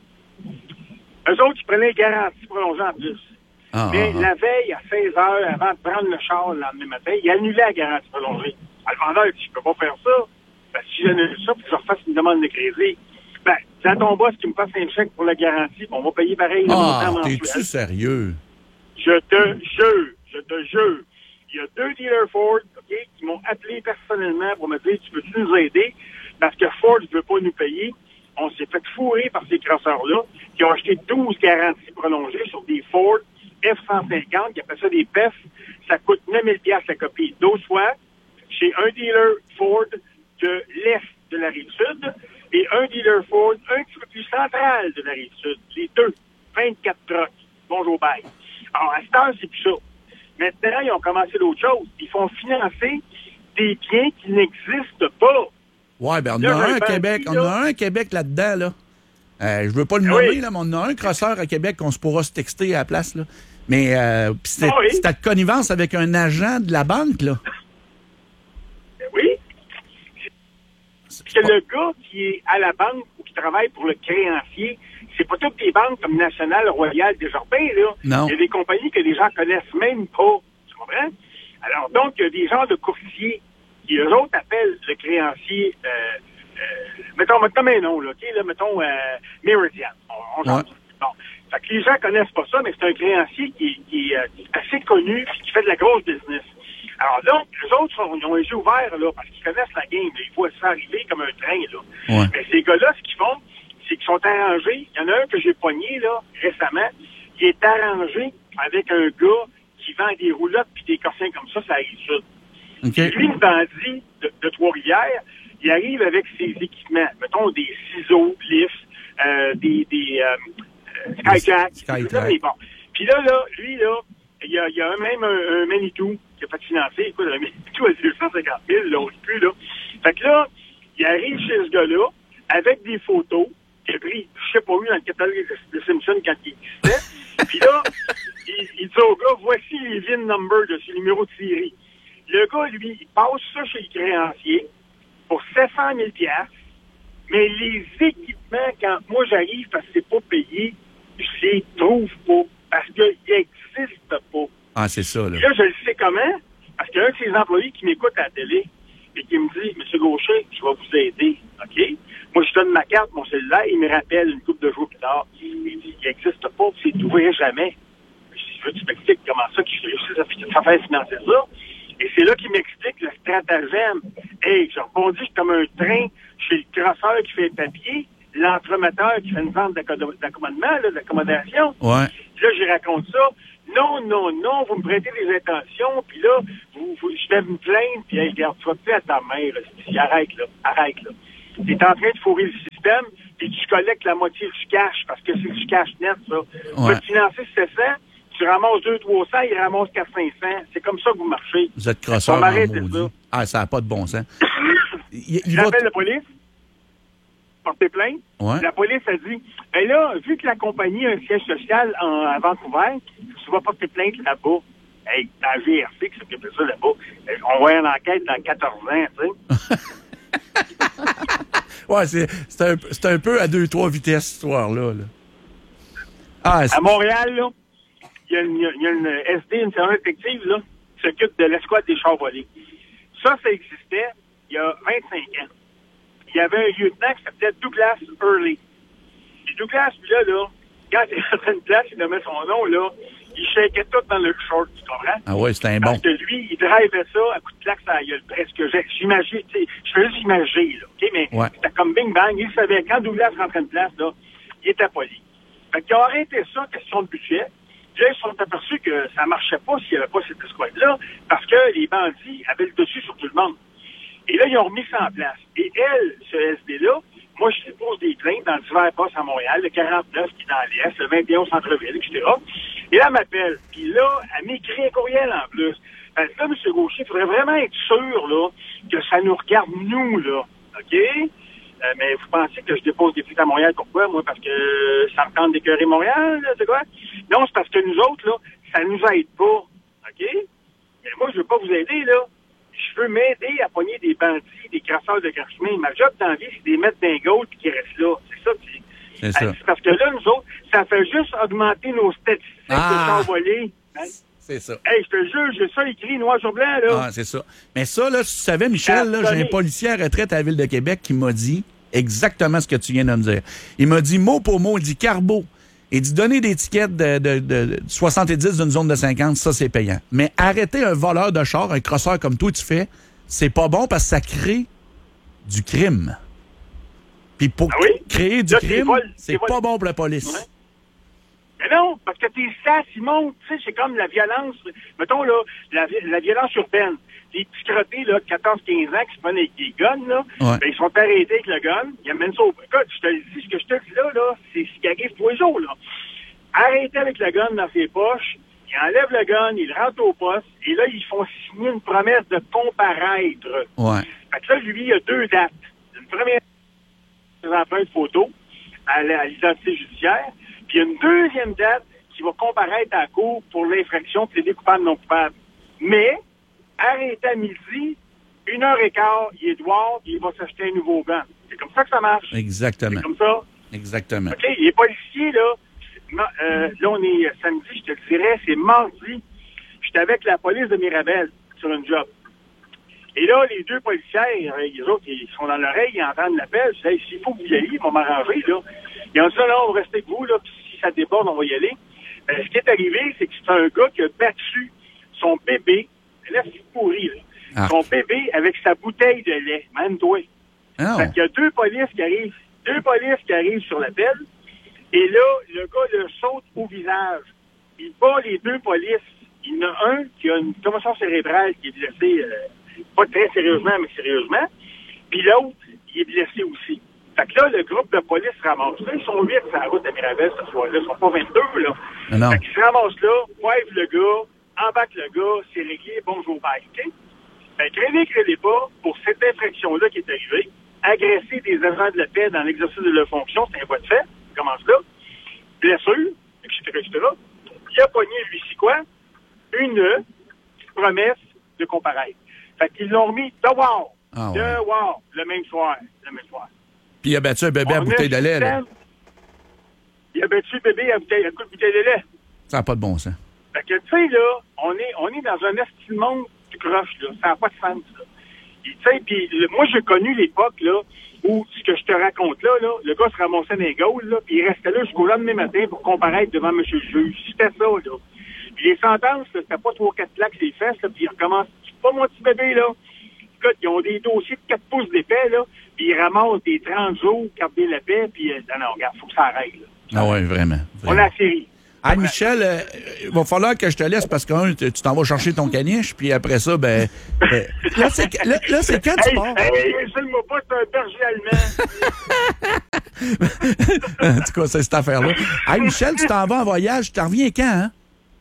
Eux autres, ils prenaient garantie prolongée en plus. Mais la veille, à 16 heures, avant de prendre le char le lendemain matin, ils annulaient la garantie prolongée. Le vendeur dit, je peux pas faire ça. Ben, si j'annule ça, puis je refasse une demande de crédit, ben, c'est à ton boss qui me passe un chèque pour la garantie, on va payer pareil. T'es-tu sérieux? Je te jure. Il y a 2 dealers Ford, OK, qui m'ont appelé personnellement pour me dire, tu peux-tu nous aider? Parce que Ford ne veut pas nous payer. On s'est fait fourrer par ces crosseurs-là, qui ont acheté 12 garanties prolongées sur des Ford F-150, qui appellent ça des PEF. Ça coûte 9000$ la copie. 12 fois, chez un dealer Ford de l'Est de la Rive-Sud et un dealer Ford un petit peu plus central de la Rive-Sud. Les deux, 24 trucks. Bonjour, bye. Alors, à cette heure, c'est plus ça. Maintenant, ils ont commencé d'autres choses. Ils font financer des biens qui n'existent pas. Ouais, ben on a un à Québec. On a un à Québec là-dedans, là. Je veux pas le nommer, là, mais on a un crosseur à Québec qu'on se pourra se texter à la place, là. Mais c'était de connivence avec un agent de la banque, là. Oui. C'est le gars qui est à la banque ou qui travaille pour le créancier, c'est pas toutes des banques comme National, Royal, Desjardins, là. Non. Il y a des compagnies que les gens connaissent même pas. Tu comprends? Alors, donc, il y a des genres de courtiers qui, eux autres, appellent le créancier, mettons un nom, là, OK? Là, mettons, Meridian. On Ouais. Bon. Fait que les gens connaissent pas ça, mais c'est un créancier qui est assez connu et qui fait de la grosse business. Alors donc, les autres ils ont les yeux ouverts, là, parce qu'ils connaissent la game. Là. Ils voient ça arriver comme un train, là. Ouais. Mais ces gars-là, ce qu'ils font, c'est qu'ils sont arrangés. Il y en a un que j'ai pogné, là, récemment. Il est arrangé avec un gars qui vend des roulottes puis des corsins comme ça arrive sud. Okay. Lui, le bandit de Trois-Rivières, il arrive avec ses équipements. Mettons, des ciseaux, lifts, des Skyjack. Skyjack. Bon. Puis là, lui, là, il y a même un Manitou qui a fait financer. Écoute, un Manitou à 250 000, l'autre plus, là. Fait que là, il arrive chez ce gars-là avec des photos qu'il a pris, je sais pas où, dans le catalogue de Simpson quand il existait. Puis là, il dit au gars, voici les VIN numbers de ce numéro de série. Le gars, lui, il passe ça chez le créancier pour 700 000 $, mais les équipements, quand moi j'arrive parce que c'est pas payé, je les trouve pas, parce qu'ils n'existent pas. Ah, c'est ça, là. Et là, je le sais comment, parce qu'il y a un de ses employés qui m'écoute à la télé et qui me dit, Monsieur Gaucher, je vais vous aider, OK? Moi, je donne ma carte, mon cellulaire, il me rappelle une couple de jours plus tard. Il dit, il n'existe pas, c'est ouvert jamais. Je veux que tu m'expliques comment ça, que je réussis à faire financer ça. Et c'est là qu'il m'explique le stratagème. Hey, je rebondis comme un train chez le crosseur qui fait le papier, l'entremetteur qui fait une vente d'accommodement, d'accommodation. Ouais. Puis là, j'y raconte ça. Non, vous me prêtez des intentions, puis là, je vais me plaindre, puis hey, regarde, tu vas te faire à ta mère. Arrête là. T'es en train de fourrer le système, puis tu collectes la moitié du cash, parce que c'est du cash net, ça. Tu vas te financer 700, tu ramasses 200-300, il ramasse 400-500. C'est comme ça que vous marchez. Vous êtes crosseur en maudit. Ah, ça n'a pas de bon sens. J'appelle la police, porter plainte. Ouais. La police a dit, ben là, vu que la compagnie a un siège social à Vancouver, tu vas porter plainte là-bas. Hey, dans la GRC qui s'occupe de ça là-bas, on va en enquête dans 14 ans, tu sais. Ouais, c'est un peu à 2-3 vitesses, cette histoire-là. Là. Ah, à Montréal, là, il y a une SD, une service détective, là, qui s'occupe de l'escouade des chars volés. Ça existait il y a 25 ans. Il y avait un lieutenant qui s'appelait Douglas Hurley. Et Douglas, lui, là, quand il rentrait une place, il nommait son nom, là, il shakeait tout dans le short, tu comprends? Ah ouais, c'était un bon. Parce que lui, il drivait ça à coup de claque sur la gueule, presque. J'imagine, tu sais, je fais juste imaginer, là, OK? Mais ouais. C'était comme bing bang, il savait, quand Douglas rentrait une place, là, il était poli. Fait qu'il a arrêté ça, question de budget. Puis là, ils se sont aperçus que ça marchait pas s'il n'y avait pas cette escouade-là, parce que les bandits avaient le dessus sur tout le monde. Et là, ils ont remis ça en place. Et elle, ce SD-là, moi, je dépose des plaintes dans le divers poste à Montréal, le 49 qui est dans l'Est, le 21 au centre-ville, etc. Et là, elle m'appelle. Puis là, elle m'écrit un courriel en plus. Elle dit, là, M. Gaucher, il faudrait vraiment être sûr, là, que ça nous regarde, nous, là. OK? Mais vous pensez que je dépose des plaintes à Montréal? Pourquoi? Moi, parce que ça me tente d'écœurer Montréal, là, c'est quoi? Non, c'est parce que nous autres, là, ça nous aide pas. OK? Mais moi, je veux pas vous aider, là. Je veux m'aider à pogner des bandits, des crasseurs de chemin. Ma job dans la vie, c'est de les mettre d'un goal et qu'ils restent là. C'est ça. C'est ça. C'est parce que là, nous autres, ça fait juste augmenter nos statistiques de chars volés. Hein? C'est ça. Hey, je te jure, j'ai ça écrit noir sur blanc, là. Ah, c'est ça. Mais ça, là, si tu savais, Michel, là, j'ai un policier à retraite à la Ville de Québec qui m'a dit exactement ce que tu viens de me dire. Il m'a dit mot pour mot, il dit Carbo. Il dit donner des tickets de 70 d'une zone de 50, ça, c'est payant. Mais arrêter un voleur de char, un crosseur comme toi, tu fais, c'est pas bon parce que ça crée du crime. Puis pour créer du crime, c'est pas bon pour la police. Ouais. Mais non, parce que tes stats, ils montent. Tu sais, c'est comme la violence. Mettons, là, la violence urbaine. Les petits crottés, là, de 14-15 ans qui se prennent avec des guns, là, ben, ils sont arrêtés avec le gun. Ils amènent ça au... Écoute, je te le dis, ce que je te dis là, c'est ce qui arrive tous les jours, là. Arrêtés avec le gun dans ses poches, ils enlèvent le gun, ils le rentrent au poste, et là, ils font signer une promesse de comparaître. Ouais. Fait que là, lui, il y a 2 dates. Une première, des empreintes photo à l'identité judiciaire, puis il y a une deuxième date qui va comparaître à la cour pour l'infraction plaider coupable non coupable. Mais, arrêté à midi, 1h15, il est dehors, puis il va s'acheter un nouveau gun. C'est comme ça que ça marche. Exactement. C'est comme ça. Exactement. OK? Les policiers, là, là, on est samedi, je te le dirais, c'est mardi. J'étais avec la police de Mirabel sur une job. Et là, les deux policiers, les autres, ils sont dans l'oreille, ils entendent l'appel. Je dis, s'il faut que vous y alliez, ils vont m'arranger, là. Ils ont dit, là, on va rester avec vous, là, puis si ça déborde, on va y aller. Ce qui est arrivé, c'est que c'est un gars qui a battu son bébé. Là, c'est pourri, là. Ah. Son bébé avec sa bouteille de lait. Même toi. Oh. Fait qu'il y a deux polices qui arrivent sur l'appel. Et là, le gars le saute au visage. Il bat les deux polices. Il y en a un qui a une commotion cérébrale qui est blessé, pas très sérieusement, mais sérieusement. Puis l'autre, il est blessé aussi. Fait que là, le groupe de police se ramasse là. Ils sont 8 sur la route de Mirabel ce soir-là. Ils sont pas 22, là. Non. Fait qu'ils se ramassent là, poivent le gars, embarquent le gars, c'est réglé, bonjour, bye, OK? Fait que créez pas, pour cette infraction-là qui est arrivée, agresser des agents de la paix dans l'exercice de leur fonction, c'est un voie de fait. Commence là. Blessure, etc. Il a pogné, lui, c'est quoi? Une promesse de comparaître. Fait qu'ils l'ont remis dehors. Ah, ouais. Dehors, le même soir. Puis il a battu un bébé à bouteille de lait, là. Il a battu le bébé à coup de bouteille de lait. Ça n'a pas de bon sens. Fait que, tu sais, là, on est dans un esti monde du croche, là. Ça n'a pas de sens, là. Tu sais, puis moi, j'ai connu l'époque, là, où, ce que je te raconte là, le gars se ramassait dans les gaules, là, puis il restait là jusqu'au lendemain matin pour comparaître devant M. le juge. C'était ça, là. Puis les sentences, là, c'était pas 3-4 plaques sur les fesses, là, puis ils recommencent. C'est pas mon petit bébé, là. Écoute, ils ont des dossiers de 4 pouces d'épais, là, puis ils ramassent des 30 jours, garder la paix, puis non, regarde, faut que ça arrête, là. Ah ouais, vraiment. On a la série. Ah, Michel, il va falloir que je te laisse parce que tu t'en vas chercher ton caniche, puis après ça, là, c'est quand tu pars? Laisse-moi pas, c'est un berger allemand. En tout cas, c'est cette affaire-là. Hey, Michel, tu t'en vas en voyage, tu t'en reviens quand, hein?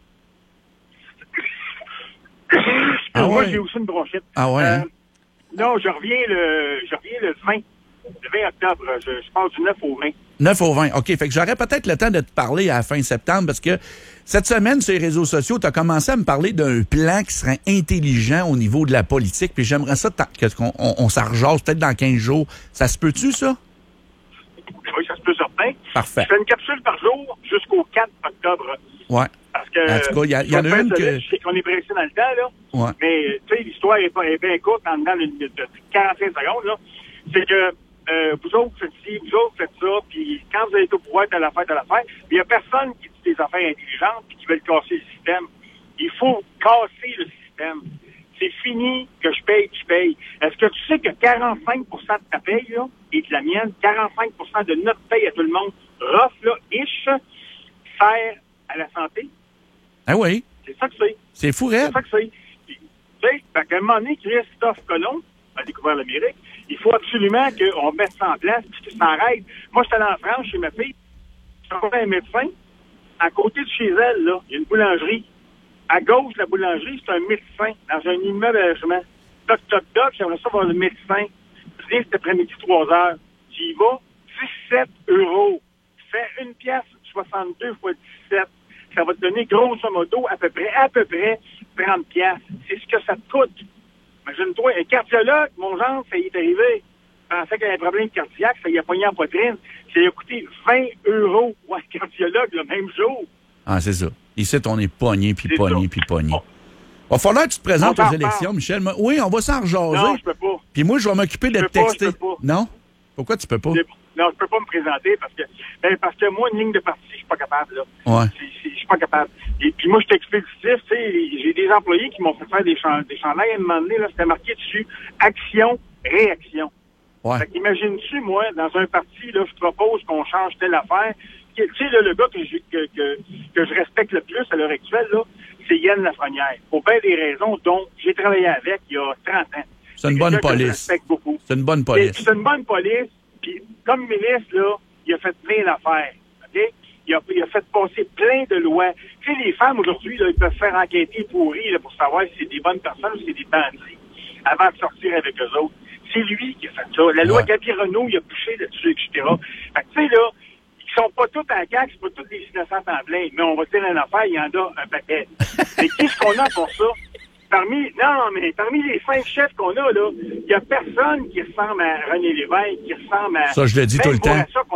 Moi, j'ai aussi une bronchite. Ah ouais, hein? Non, je reviens le 20. Le 20 octobre. Je pars du 9 au 20. 9 au 20. OK. Fait que j'aurais peut-être le temps de te parler à la fin septembre parce que cette semaine, sur les réseaux sociaux, tu as commencé à me parler d'un plan qui serait intelligent au niveau de la politique. Puis j'aimerais ça qu'on s'en rejase peut-être dans 15 jours. Ça se peut-tu, ça? Oui, ça se peut certain. Parfait. Je fais une capsule par jour jusqu'au 4 octobre. Ouais. Parce que, en tout cas, il y en a une que... Je sais qu'on est pressé dans le temps, là. Ouais. Mais, tu sais, l'histoire est bien courte, en dedans de 45 secondes, là. C'est que, vous autres faites ci, vous autres faites ça, puis quand vous êtes au pouvoir, t'as l'affaire. Il n'y a personne qui dit des affaires intelligentes puis qui veut casser le système. Il faut casser le système. C'est fini que je paye. Est-ce que tu sais que 45 de ta paye, là, et de la mienne, 45 de notre paye à tout le monde, rough, là, sert à la santé? Ah oui. C'est ça que c'est. C'est fou, raide. C'est ça que c'est. Tu sais, qu'à un moment donné, Christophe Colomb a découvert l'Amérique. Il faut absolument qu'on mette ça en place puis que ça arrête. Moi, j'étais allé en France chez ma fille. Je trouvais un médecin. À côté de chez elle, là, il y a une boulangerie. À gauche de la boulangerie, c'est un médecin dans un immeuble à logement. Toc, j'aimerais ça voir le médecin. Tu viens cet après-midi, 3 heures. Tu y vas, 17 €. Fais 1,62 fois 17. Ça va te donner grosso modo à peu près 30 $. C'est ce que ça te coûte. Imagine-toi, un cardiologue, mon genre, ça y est arrivé. Il pensait qu'il avait un problème cardiaque, ça y a pogné en poitrine. Ça lui a coûté 20 € ouais, cardiologue le même jour. Ah, c'est ça. Ici, on est pogné, puis pogné. Va falloir que tu te présentes aux élections, Michel. Oui, on va s'en rejaser. Non, je peux pas. Puis moi, je vais m'occuper de te texter. Je peux pas. Non? Pourquoi tu peux pas? Non, je peux pas me présenter parce que moi, une ligne de parti, je suis pas capable, là. Ouais. Je suis pas capable. Et puis moi, je suis expéditif, tu sais, j'ai des employés qui m'ont fait faire des chandails à un moment donné, là, c'était marqué dessus, action, réaction. Ouais. Fait qu'imagine-tu, moi, dans un parti, là, je propose qu'on change telle affaire. Tu sais, là, le gars que je respecte le plus à l'heure actuelle, là, c'est Yann Lafrenière. Pour bien des raisons dont j'ai travaillé avec il y a 30 ans. C'est une bonne police. Je respecte beaucoup. C'est une bonne police. C'est une bonne police. Puis, comme ministre, là, il a fait plein d'affaires. OK? Il a fait passer plein de lois. Tu sais, les femmes, aujourd'hui, là, ils peuvent faire enquêter pourri là, pour savoir si c'est des bonnes personnes ou si c'est des bandits avant de sortir avec eux autres. C'est lui qui a fait ça. La loi Gabi Renault, il a poussé là-dessus, etc. Fait que, tu sais, là, ils sont pas tous à la CAQ, c'est pas tous des innocents en plein. Mais on va dire une affaire, il y en a un paquet. Mais qu'est-ce qu'on a pour ça? Parmi les 5 chefs qu'on a, là, il n'y a personne qui ressemble à René Lévesque, qui ressemble à... Ça, je le dis tout le temps.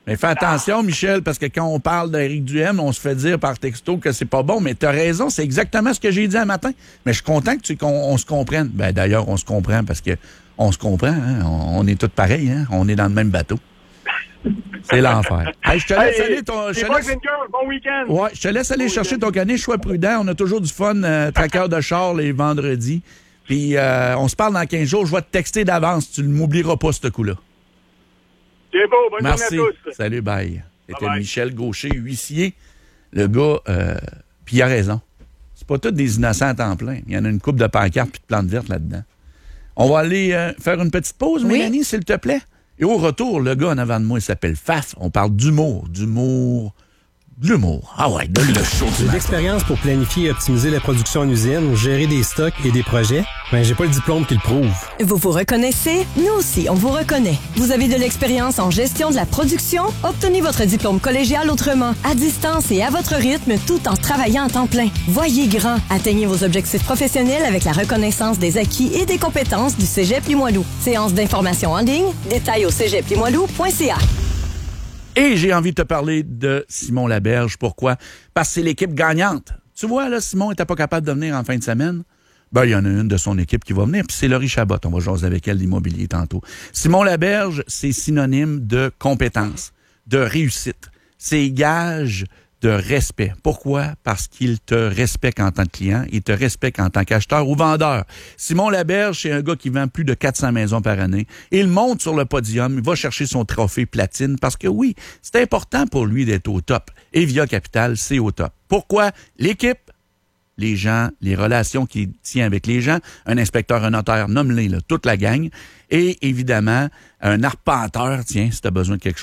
Mais fais attention, Michel, parce que quand on parle d'Éric Duhem, on se fait dire par texto que c'est pas bon, mais t'as raison, c'est exactement ce que j'ai dit un matin. Mais je suis content qu'on se comprenne. Ben, d'ailleurs, on se comprend parce que on se comprend, hein? On est tous pareils, hein? On est dans le même bateau. C'est l'enfer. Hey, je te laisse aller ton... bon week-end! Ouais, je te laisse aller chercher ton caniche, sois prudent. On a toujours du fun, traqueur de char les vendredis. Puis on se parle dans 15 jours. Je vais te texter d'avance. Tu ne m'oublieras pas, ce coup-là. C'est beau. Bonne Merci. journée à tous. Salut, bye. C'était Bye-bye. Michel Gaucher, huissier. Le gars, puis il a raison. C'est pas tous des innocents à temps plein. Il y en a une coupe de pancartes puis de plantes vertes là-dedans. On va aller faire une petite pause, Mélanie, s'il te plaît. Et au retour, le gars en avant de moi, il s'appelle Faf. On parle d'humour. De l'humour. Ah ouais, de l'humour. J'ai de l'expérience pour planifier et optimiser la production en usine, gérer des stocks et des projets, mais j'ai pas le diplôme qui le prouve. Vous vous reconnaissez? Nous aussi, on vous reconnaît. Vous avez de l'expérience en gestion de la production? Obtenez votre diplôme collégial autrement, à distance et à votre rythme, tout en travaillant en temps plein. Voyez grand. Atteignez vos objectifs professionnels avec la reconnaissance des acquis et des compétences du Cégep Limoilou. Séance d'information en ligne. Détails au cégeplimoilou.ca. Et j'ai envie de te parler de Simon Laberge. Pourquoi? Parce que c'est l'équipe gagnante. Tu vois, là, Simon n'était pas capable de venir en fin de semaine. Ben, il y en a une de son équipe qui va venir, puis c'est Laurie Chabot. On va jaser avec elle d'immobilier tantôt. Simon Laberge, c'est synonyme de compétence, de réussite. C'est gage de respect. Pourquoi? Parce qu'il te respecte en tant que client, il te respecte en tant qu'acheteur ou vendeur. Simon Laberge, c'est un gars qui vend plus de 400 maisons par année. Il monte sur le podium, il va chercher son trophée platine parce que oui, c'est important pour lui d'être au top. Et Via Capital, c'est au top. Pourquoi? L'équipe, les gens, les relations qu'il tient avec les gens, un inspecteur, un notaire, nomme-les, là, toute la gang. Et évidemment, un arpenteur, tiens, si tu as besoin de quelque chose.